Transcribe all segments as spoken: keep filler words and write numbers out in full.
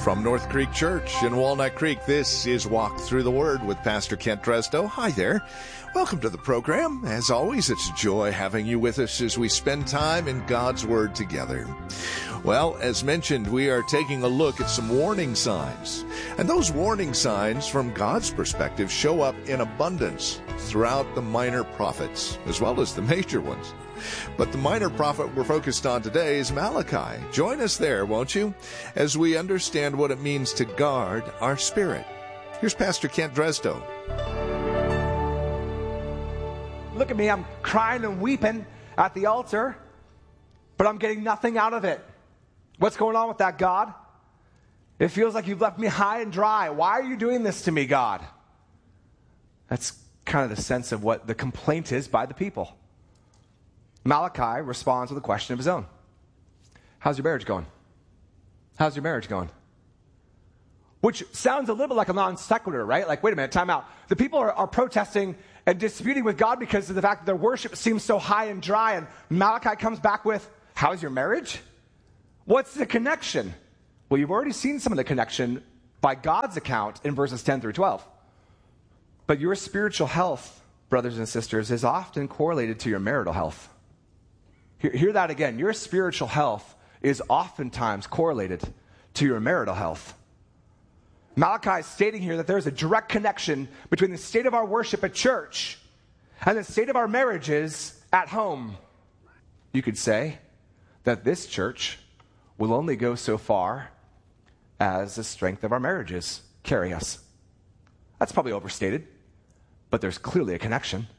From North Creek Church in Walnut Creek, this is Walk Through the Word with Pastor Kent Dresdo. Hi there. Welcome to the program. As always, it's a joy having you with us as we spend time in God's Word together. Well, as mentioned, we are taking a look at some warning signs. And those warning signs, from God's perspective, show up in abundance throughout the minor prophets, as well as the major ones. But the minor prophet we're focused on today is Malachi. Join us there, won't you, as we understand what it means to guard our spirit. Here's Pastor Kent Dresdo. Look at me, I'm crying and weeping at the altar, but I'm getting nothing out of it. What's going on with that, God? It feels like you've left me high and dry. Why are you doing this to me, God? That's kind of the sense of what the complaint is by the people. Malachi responds with a question of his own. How's your marriage going? How's your marriage going? Which sounds a little bit like a non sequitur, right? Like, wait a minute, time out. The people are, are protesting and disputing with God because of the fact that their worship seems so high and dry, and Malachi comes back with, how's your marriage? What's the connection? Well, you've already seen some of the connection by God's account in verses ten through twelve. But your spiritual health, brothers and sisters, is often correlated to your marital health. Hear, hear that again. Your spiritual health is oftentimes correlated to your marital health. Malachi is stating here that there's a direct connection between the state of our worship at church and the state of our marriages at home. You could say that this church will only go so far as the strength of our marriages carry us. That's probably overstated, but there's clearly a connection.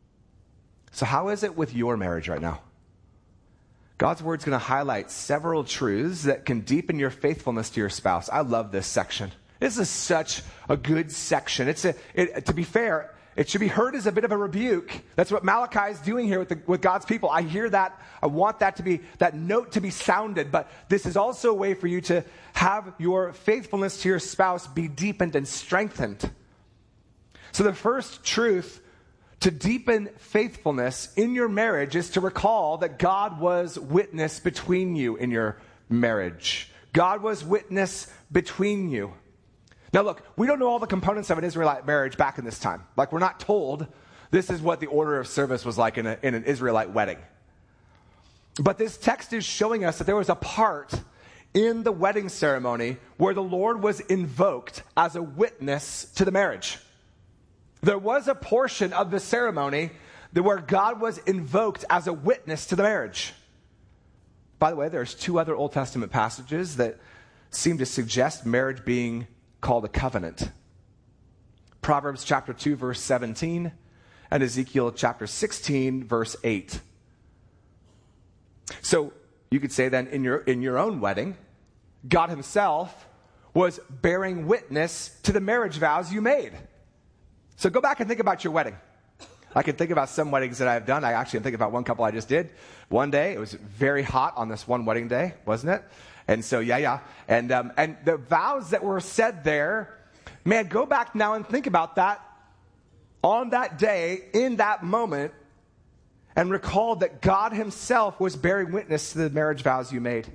So how is it with your marriage right now? God's word's going to highlight several truths that can deepen your faithfulness to your spouse. I love this section. This is such a good section. It's a, it, to be fair, it should be heard as a bit of a rebuke. That's what Malachi is doing here with, the, with God's people. I hear that. I want that to be, that note to be sounded. But this is also a way for you to have your faithfulness to your spouse be deepened and strengthened. So the first truth to deepen faithfulness in your marriage is to recall that God was witness between you in your marriage. God was witness between you. Now look, we don't know all the components of an Israelite marriage back in this time. Like, we're not told this is what the order of service was like in, a, in an Israelite wedding. But this text is showing us that there was a part in the wedding ceremony where the Lord was invoked as a witness to the marriage. There was a portion of the ceremony where God was invoked as a witness to the marriage. By the way, there's two other Old Testament passages that seem to suggest marriage being called a covenant. Proverbs chapter two, verse seventeen, and Ezekiel chapter sixteen, verse eight. So you could say then in your, in your own wedding, God himself was bearing witness to the marriage vows you made. So go back and think about your wedding. I can think about some weddings that I've done. I actually think about one couple I just did. One day, it was very hot on this one wedding day, wasn't it? And so, yeah, yeah. And, um, and the vows that were said there, man, go back now and think about that on that day, in that moment, and recall that God himself was bearing witness to the marriage vows you made.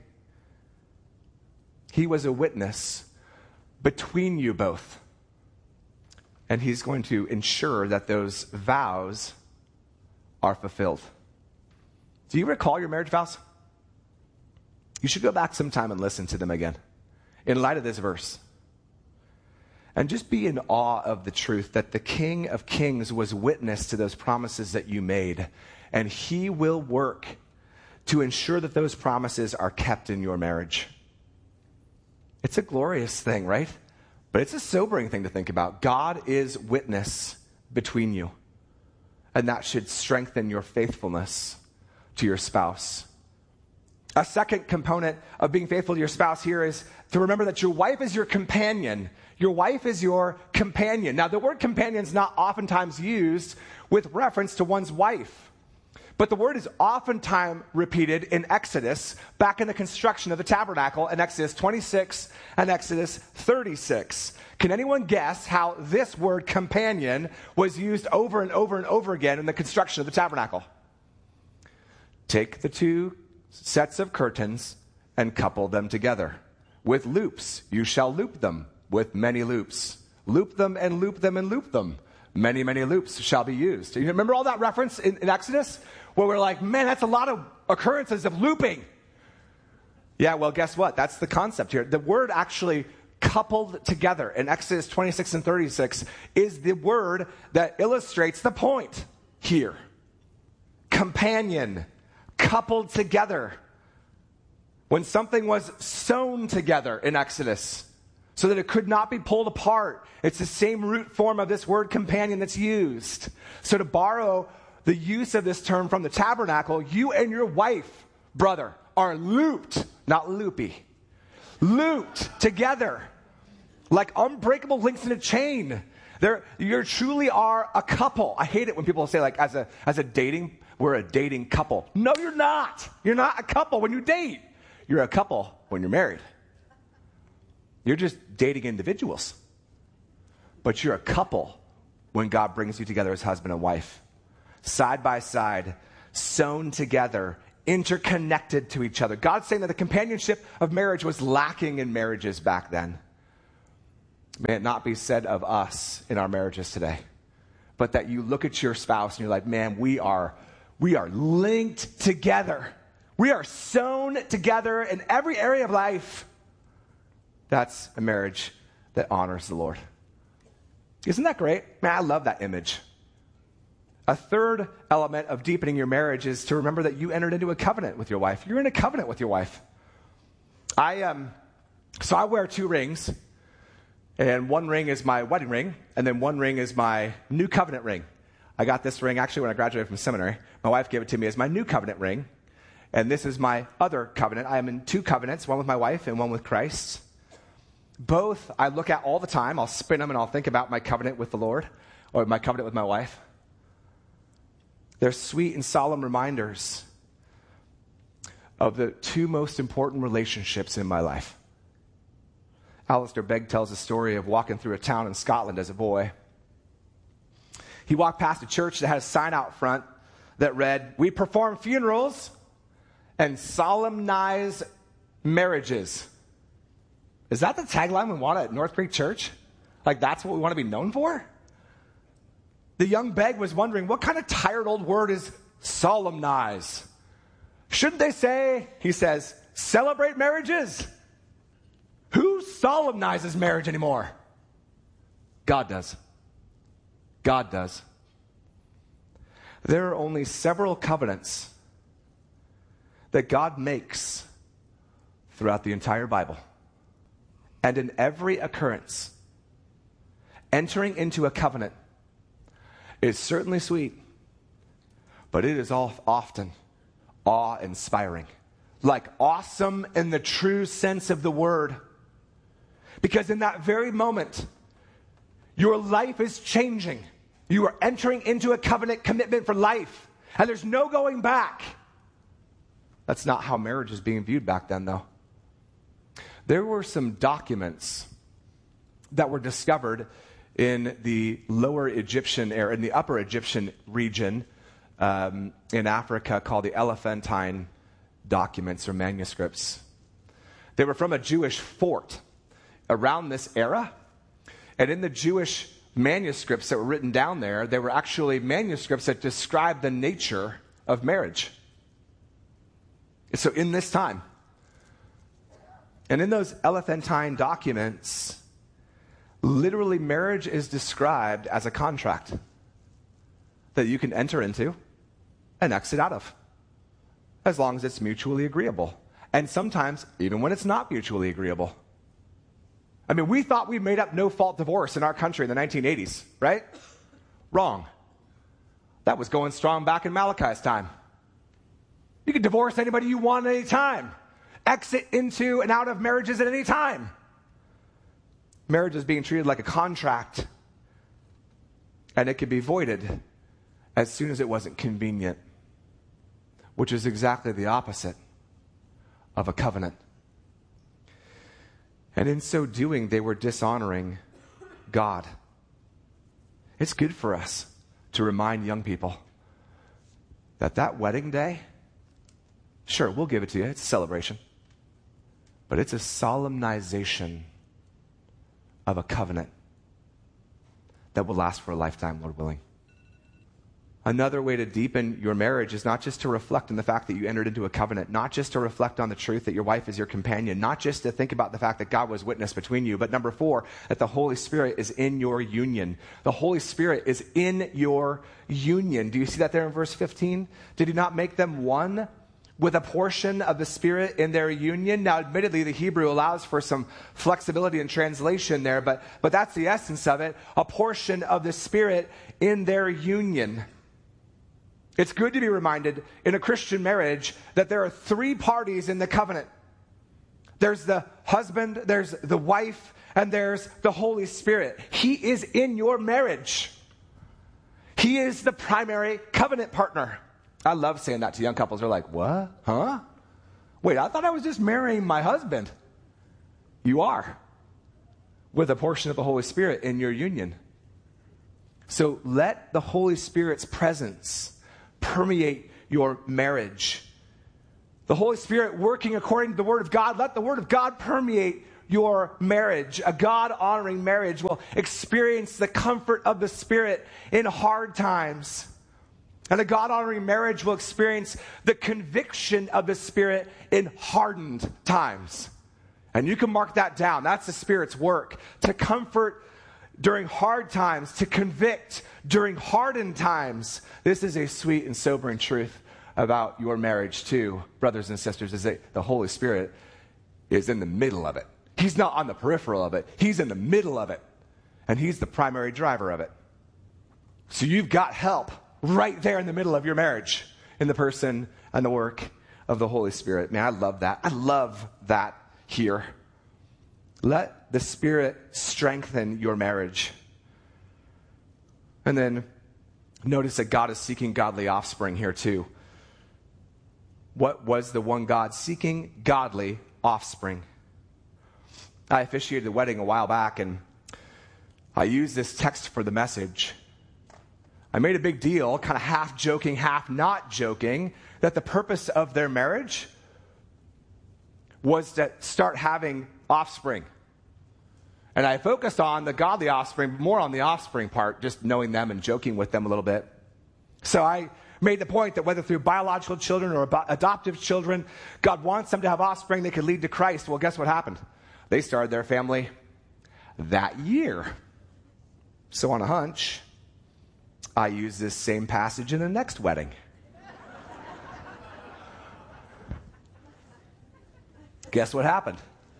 He was a witness between you both. And he's going to ensure that those vows are fulfilled. Do you recall your marriage vows? You should go back sometime and listen to them again in light of this verse. And just be in awe of the truth that the King of Kings was witness to those promises that you made. And he will work to ensure that those promises are kept in your marriage. It's a glorious thing, right? But it's a sobering thing to think about. God is witness between you. And that should strengthen your faithfulness to your spouse. A second component of being faithful to your spouse here is to remember that your wife is your companion. Your wife is your companion. Now, the word companion is not oftentimes used with reference to one's wife. But the word is oftentimes repeated in Exodus, back in the construction of the tabernacle in Exodus twenty-six and Exodus thirty-six. Can anyone guess how this word companion was used over and over and over again in the construction of the tabernacle? Take the two sets of curtains and couple them together. With loops, you shall loop them with many loops. Loop them and loop them and loop them. Many, many loops shall be used. You remember all that reference in, in Exodus? Where we're like, man, that's a lot of occurrences of looping. Yeah, well, guess what? That's the concept here. The word actually coupled together in Exodus twenty-six and thirty-six is the word that illustrates the point here. Companion, coupled together. When something was sewn together in Exodus so that it could not be pulled apart, it's the same root form of this word companion that's used. So to borrow the use of this term from the tabernacle, you and your wife, brother, are looped, not loopy, looped together like unbreakable links in a chain. There, you truly are a couple. I hate it when people say, like, as a as a dating, we're a dating couple. No, you're not. You're not a couple when you date. You're a couple when you're married. You're just dating individuals. But you're a couple when God brings you together as husband and wife. Side by side, sewn together, interconnected to each other. God's saying that the companionship of marriage was lacking in marriages back then. May it not be said of us in our marriages today, but that you look at your spouse and you're like, man, we are, we are linked together. We are sewn together in every area of life. That's a marriage that honors the Lord. Isn't that great? Man, I love that image. A third element of deepening your marriage is to remember that you entered into a covenant with your wife. You're in a covenant with your wife. I um, so I wear two rings, and one ring is my wedding ring, and then one ring is my new covenant ring. I got this ring actually when I graduated from seminary. My wife gave it to me as my new covenant ring, and this is my other covenant. I am in two covenants, one with my wife and one with Christ. Both I look at all the time. I'll spin them and I'll think about my covenant with the Lord or my covenant with my wife. They're sweet and solemn reminders of the two most important relationships in my life. Alistair Begg tells a story of walking through a town in Scotland as a boy. He walked past a church that had a sign out front that read, "We perform funerals and solemnize marriages." Is that the tagline we want at North Creek Church? Like, that's what we want to be known for? The young Begg was wondering, what kind of tired old word is solemnize? Shouldn't they say, he says, celebrate marriages? Who solemnizes marriage anymore? God does. God does. There are only several covenants that God makes throughout the entire Bible. And in every occurrence, entering into a covenant is certainly sweet, but it is all often awe-inspiring. Like awesome in the true sense of the word. Because in that very moment, your life is changing. You are entering into a covenant commitment for life. And there's no going back. That's not how marriage is being viewed back then, though. There were some documents that were discovered in the lower Egyptian area, in the upper Egyptian region um, in Africa called the Elephantine documents or manuscripts. They were from a Jewish fort around this era. And in the Jewish manuscripts that were written down there, they were actually manuscripts that described the nature of marriage. So in this time, and in those Elephantine documents, literally marriage is described as a contract that you can enter into and exit out of, as long as it's mutually agreeable. And sometimes, even when it's not mutually agreeable. I mean, we thought we made up no-fault divorce in our country in the nineteen eighties, right? Wrong. That was going strong back in Malachi's time. You could divorce anybody you want at any time. Exit into and out of marriages at any time. Marriage is being treated like a contract, and it could be voided as soon as it wasn't convenient, which is exactly the opposite of a covenant. And in so doing, they were dishonoring God. It's good for us to remind young people that that wedding day, sure, we'll give it to you. It's a celebration. but it's a solemnization of a covenant that will last for a lifetime, Lord willing. Another way to deepen your marriage is not just to reflect on the fact that you entered into a covenant, not just to reflect on the truth that your wife is your companion, not just to think about the fact that God was witness between you, but number four, that the Holy Spirit is in your union. The Holy Spirit is in your union. Do you see that there in verse fifteen? Did he not make them one with a portion of the Spirit in their union? Now, admittedly, the Hebrew allows for some flexibility in translation there, but, but that's the essence of it, a portion of the Spirit in their union. It's good to be reminded in a Christian marriage that there are three parties in the covenant. There's the husband, there's the wife, and there's the Holy Spirit. He is in your marriage. He is the primary covenant partner. I love saying that to young couples. They're like, what? Huh? Wait, I thought I was just marrying my husband. You are, with a portion of the Holy Spirit in your union. So let the Holy Spirit's presence permeate your marriage. The Holy Spirit working according to the Word of God. Let the Word of God permeate your marriage. A God-honoring marriage will experience the comfort of the Spirit in hard times. And a God-honoring marriage will experience the conviction of the Spirit in hardened times. And you can mark that down. That's the Spirit's work. To comfort during hard times, to convict during hardened times. This is a sweet and sobering truth about your marriage too, brothers and sisters, is that the Holy Spirit is in the middle of it. He's not on the peripheral of it. He's in the middle of it. And he's the primary driver of it. So you've got help right there in the middle of your marriage, in the person and the work of the Holy Spirit. Man, I love that. I love that here. Let the Spirit strengthen your marriage. And then notice that God is seeking godly offspring here too. What was the one God seeking? Godly offspring. I officiated a wedding a while back, and I used this text for the message. I made a big deal, kind of half joking, half not joking, that the purpose of their marriage was to start having offspring. And I focused on the godly offspring, more on the offspring part, just knowing them and joking with them a little bit. So I made the point that whether through biological children or adoptive children, God wants them to have offspring that could lead to Christ. Well, guess what happened? They started their family that year. So on a hunch, I used this same passage in the next wedding. Guess what happened?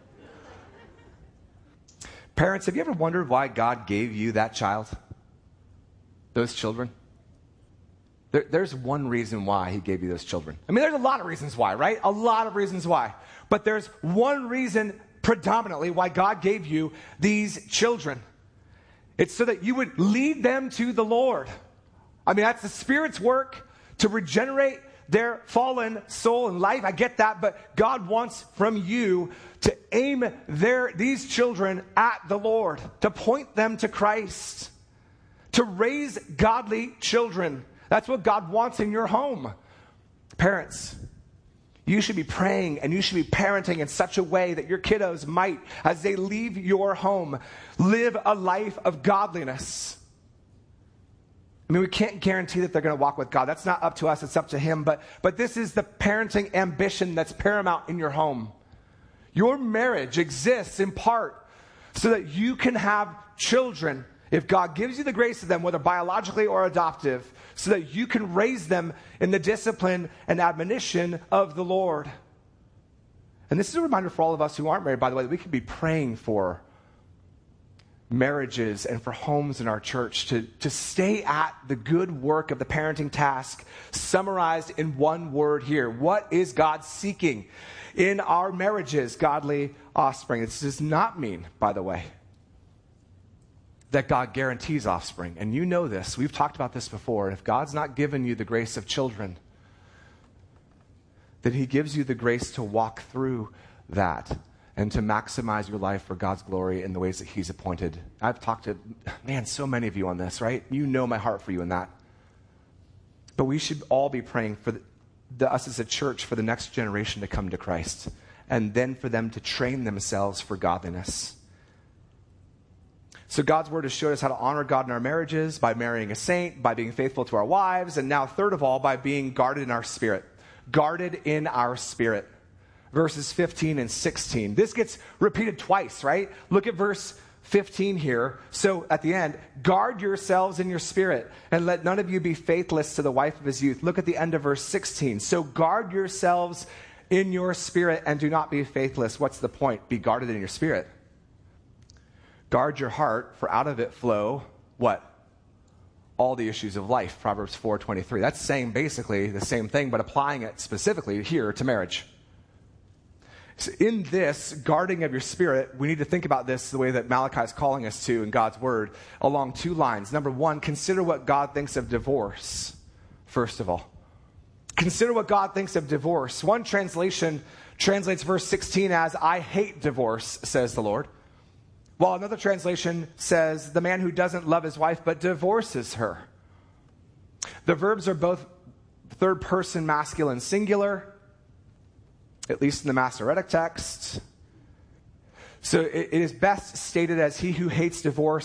Parents, have you ever wondered why God gave you that child? Those children? There, there's one reason why he gave you those children. I mean, there's a lot of reasons why, right? A lot of reasons why. But there's one reason predominantly why God gave you these children. It's so that you would lead them to the Lord. I mean, that's the Spirit's work to regenerate their fallen soul and life. I get that, but God wants from you to aim their these children at the Lord, to point them to Christ, to raise godly children. That's what God wants in your home. Parents, you should be praying and you should be parenting in such a way that your kiddos might, as they leave your home, live a life of godliness. I mean, we can't guarantee that they're going to walk with God. That's not up to us. It's up to Him. But, but this is the parenting ambition that's paramount in your home. Your marriage exists in part so that you can have children, if God gives you the grace of them, whether biologically or adoptive, so that you can raise them in the discipline and admonition of the Lord. And this is a reminder for all of us who aren't married, by the way, that we can be praying for marriages and for homes in our church to, to stay at the good work of the parenting task summarized in one word here. What is God seeking in our marriages? Godly offspring. This does not mean, by the way, that God guarantees offspring. And you know this. We've talked about this before. And if God's not given you the grace of children, then He gives you the grace to walk through that and to maximize your life for God's glory in the ways that He's appointed. I've talked to, man, so many of you on this, right? You know my heart for you in that. But we should all be praying for the, the, us as a church for the next generation to come to Christ and then for them to train themselves for godliness. So God's word has showed us how to honor God in our marriages by marrying a saint, by being faithful to our wives, and now third of all, by being guarded in our spirit. Guarded in our spirit. Verses fifteen and sixteen. This gets repeated twice, right? Look at verse fifteen here. So at the end, guard yourselves in your spirit, and let none of you be faithless to the wife of his youth. Look at the end of verse sixteen. So guard yourselves in your spirit and do not be faithless. What's the point? Be guarded in your spirit. Guard your heart, for out of it flow what? All the issues of life. Proverbs four twenty-three. That's saying basically the same thing, but applying it specifically here to marriage. So in this guarding of your spirit, we need to think about this the way that Malachi is calling us to in God's word along two lines. Number one, consider what God thinks of divorce, first of all. Consider what God thinks of divorce. One translation translates verse sixteen as, I hate divorce, says the Lord. While another translation says, the man who doesn't love his wife but divorces her. The verbs are both third person masculine singular, at least in the Masoretic text. So it, it is best stated as he who hates divorce